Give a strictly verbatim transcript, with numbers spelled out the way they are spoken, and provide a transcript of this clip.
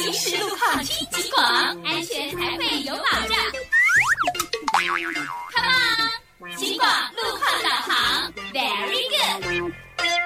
听实路况，听极广，安全才会有保障。Come on，极广。